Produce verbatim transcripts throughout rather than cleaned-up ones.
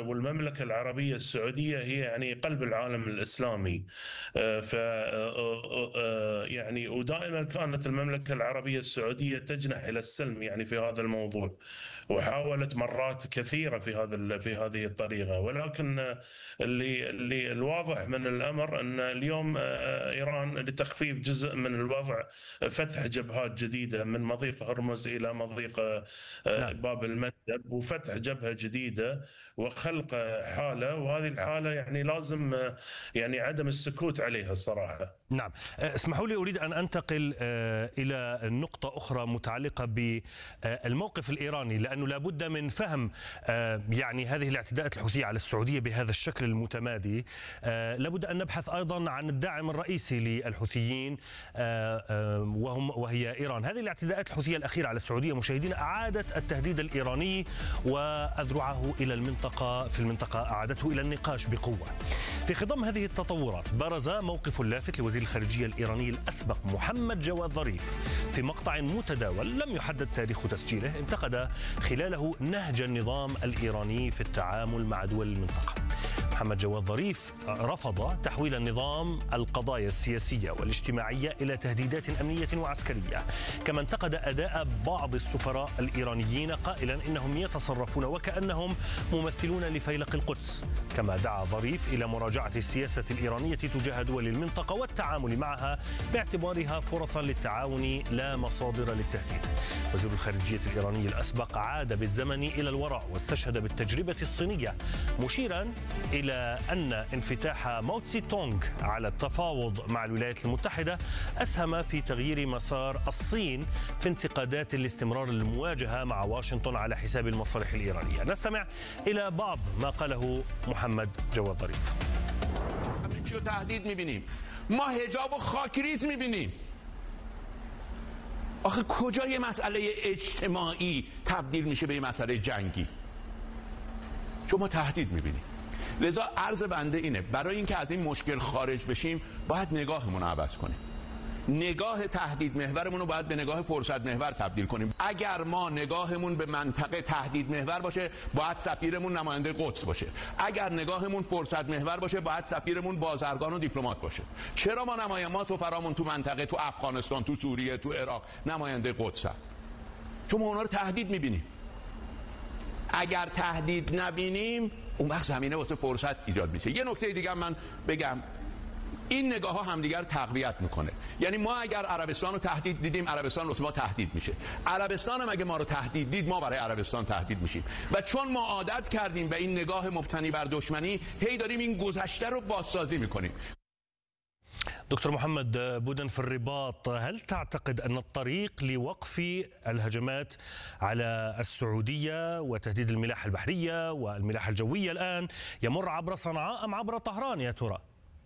والمملكة العربية السعودية هي يعني قلب العالم الإسلامي. ف يعني ودائما كانت المملكة العربية السعودية تجنح إلى السلم يعني في هذا الموضوع، وحاولت مرات كثيرة في هذا في هذه الطريقة. ولكن اللي اللي الواضح من الأمر أن اليوم إيران لتخفيف جزء من الوضع فتح جبهات جديدة من مضيق هرمز إلى مضيق نعم. باب المندب، وفتح جبهة جديدة وخلق حالة، وهذه الحالة يعني لازم يعني عدم السكوت عليها الصراحة. نعم، اسمحوا لي أريد أن أنتقل إلى نقطة أخرى متعلقة بالموقف الإيراني، لأنه لابد من فهم يعني هذه الاعتداءات الحوثية على السعودية بهذا الشكل المتمادي. لابد أن نبحث أيضا عن الداعم الرئيسي للحوثيين وهم وهي إيران. هذه الاعتداءات الحوثية الأخيرة على السعودية مشاهدينا أعادت التهديد الإيراني وأذرعه إلى المنطقة في المنطقة أعادته إلى النقاش بقوة. في خضم هذه التطورات برز موقف لافت لوزير الخارجية الإيراني الأسبق محمد جواد ظريف في مقطع متداول لم يحدد تاريخ تسجيله، انتقد خلاله نهج النظام الإيراني في التعامل مع دول المنطقة. محمد جواد ظريف رفض تحويل النظام القضايا السياسية والاجتماعية إلى تهديدات أمنية وعسكرية، كما انتقد أداء بعض السفراء الإيرانيين قائلا إنهم يتصرفون وكأنهم ممثلون لفيلق القدس. كما دعا ظريف إلى مراجعة السياسة الإيرانية تجاه دول المنطقة والتعامل معها باعتبارها فرصا للتعاون لا مصادر للتهديد. وزير الخارجية الإيراني الأسبق عاد بالزمن إلى الوراء واستشهد بالتجربة الصينية، مشيرا إلى أن انفتاح موتسي تونغ على التفاوض مع الولايات المتحدة أسهم في تغيير مسار الصين في انتقادات الاستمرار المواجهة مع واشنطن على حساب المصالح الإيرانية. نستمع إلى بعض ما قاله محمد جواد ظريف. تهدید می‌بینیم، ما حجاب و خاکریز می‌بینیم. آخه کجا یه مسئله اجتماعی تبدیل میشه به یه مسئله جنگی؟ شما تهدید می‌بینید. لذا عرض بنده اینه برای اینکه از این مشکل خارج بشیم باید نگاهمون رو عوض کنیم. نگاه تهدید محورمون رو باید به نگاه فرصت محور تبدیل کنیم. اگر ما نگاهمون به منطقه تهدید محور باشه باید سفیرمون نماینده قدس باشه. اگر نگاهمون فرصت محور باشه باید سفیرمون بازرگان و دیپلمات باشه. چرا ما نماینده ما سفرامون تو منطقه، تو افغانستان، تو سوریه، تو عراق نماینده قدس هست؟ چون ما اونا رو تهدید می‌بینیم. اگر تهدید نبینیم اون وقت زمینه واسه فرصت ایجاد میشه. یه نکته دیگه من بگم، این نگاه ها همدیگر تقویت میکنه. یعنی ما اگر عربستان رو تهدید دیدیم عربستان واسه ما تهدید میشه، عربستان هم اگه ما رو تهدید دید ما برای عربستان تهدید میشیم. و چون ما عادت کردیم به این نگاه مبتنی بر دشمنی، هی داریم این گذشته رو بازسازی میکنیم. دكتور محمد بودن في الرباط، هل تعتقد أن الطريق لوقف الهجمات على السعودية وتهديد الملاحة البحرية والملاحة الجوية الآن يمر عبر صنعاء أم عبر طهران يا ترى؟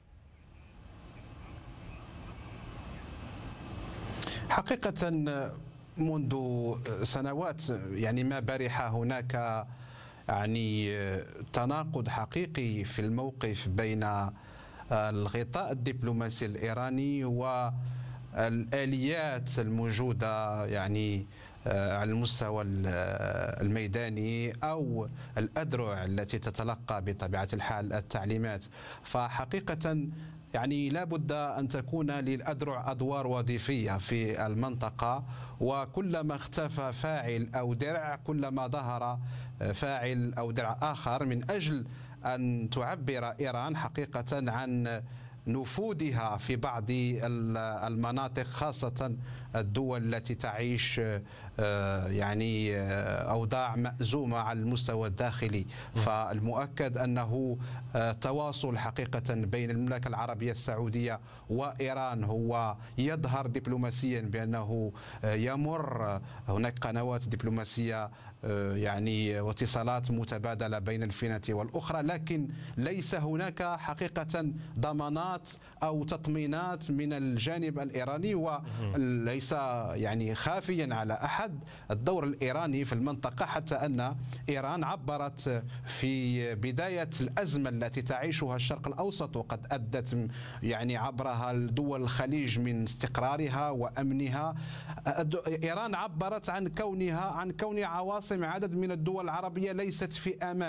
حقيقة منذ سنوات يعني ما برح هناك يعني تناقض حقيقي في الموقف بين الغطاء الدبلوماسي الإيراني والآليات الموجودة يعني على المستوى الميداني أو الأذرع التي تتلقى بطبيعة الحال التعليمات. فحقيقة يعني لا بد أن تكون للأذرع أدوار وظيفية في المنطقة، وكلما اختفى فاعل أو درع كلما ظهر فاعل أو درع آخر من أجل أن تعبر إيران حقيقة عن نفوذها في بعض المناطق، خاصة الدول التي تعيش يعني أوضاع مأزومة على المستوى الداخلي. فالمؤكد أنه تواصل حقيقة بين المملكة العربية السعودية وإيران هو يظهر دبلوماسيا بأنه يمر هناك قنوات دبلوماسية يعني واتصالات متبادلة بين الفينة والأخرى، لكن ليس هناك حقيقة ضمانات أو تطمينات من الجانب الإيراني، وليس يعني خافيا على أحد الدور الإيراني في المنطقة، حتى أن إيران عبرت في بداية الأزمة التي تعيشها الشرق الأوسط وقد أدت يعني عبرها دول الخليج من استقرارها وأمنها. إيران عبرت عن كونها عن كون عواصم عدد من الدول العربية ليست في أمان.